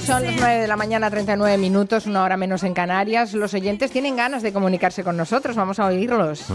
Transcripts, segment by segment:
Son las 9 de la mañana, 39 minutos, una hora menos en Canarias. Los oyentes tienen ganas de comunicarse con nosotros, vamos a oírlos.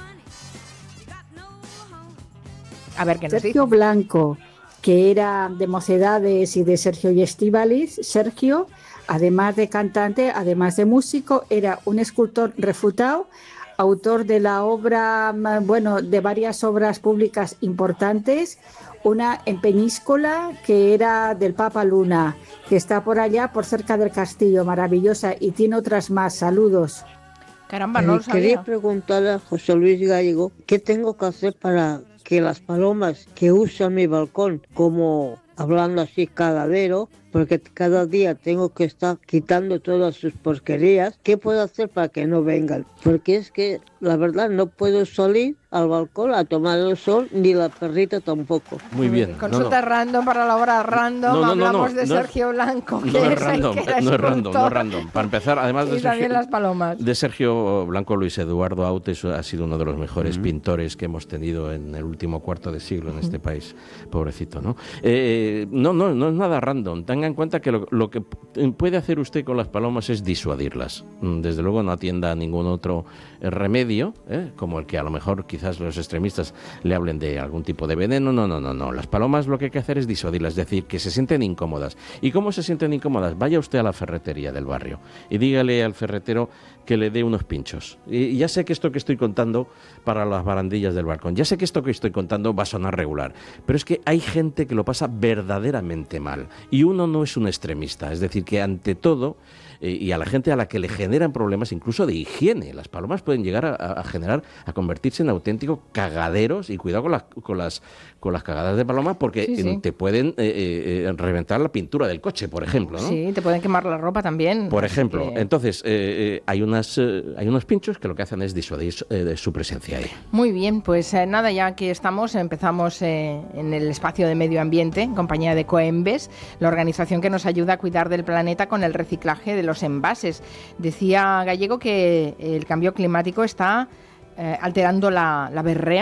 A ver qué nos Sergio dicen. Blanco, que era de Mocedades y de Sergio y Estíbaliz. Sergio, además de cantante, además de músico, era un escultor refutado, autor de la obra, bueno, de varias obras públicas importantes, una en Peñíscola, que era del Papa Luna, que está por allá, por cerca del castillo, maravillosa, y tiene otras más. Saludos. Caramba, no lo Quería sabía. preguntarle a José Luis Gallego qué tengo que hacer para que las palomas que usan mi balcón, como hablando así cagadero, porque cada día tengo que estar quitando todas sus porquerías, ¿qué puedo hacer para que no vengan? Porque es que la verdad no puedo salir al balcón a tomar el sol, ni la perrita tampoco. Muy bien. Consulta random para la hora random. Hablamos de no Sergio Blanco, que No es es el random, que era no es random, no escultor. es random. Para empezar, además Y también las palomas. de Sergio Blanco, Luis Eduardo Autes ha sido uno de los mejores pintores que hemos tenido en el último cuarto de siglo en este país. Pobrecito, ¿no? No es nada random. Tenga en cuenta que lo que puede hacer usted con las palomas es disuadirlas. Desde luego no atienda a ningún otro remedio, como el que a lo mejor quizás los extremistas le hablen de algún tipo de veneno. No. Las palomas lo que hay que hacer es disuadirlas, es decir, que se sienten incómodas. ¿Y cómo se sienten incómodas? Vaya usted a la ferretería del barrio y dígale al ferretero que le dé unos pinchos. Y ya sé que esto que estoy contando para las barandillas del balcón, ya sé que esto que estoy contando va a sonar regular, pero es que hay gente que lo pasa verdaderamente mal y uno no es un extremista, es decir, que ante todo y a la gente a la que le generan problemas incluso de higiene, las palomas pueden llegar a convertirse en auténticos cagaderos, y cuidado con las cagadas de paloma, porque Sí. te pueden reventar la pintura del coche, por ejemplo, ¿no? Sí, te pueden quemar la ropa también. Por ejemplo, entonces hay unos pinchos que lo que hacen es disuadir su presencia ahí. Muy bien, pues nada, ya que empezamos en el espacio de medio ambiente, en compañía de Coembes, la organización que nos ayuda a cuidar del planeta con el reciclaje de los envases. Decía Gallego que el cambio climático está alterando la berrea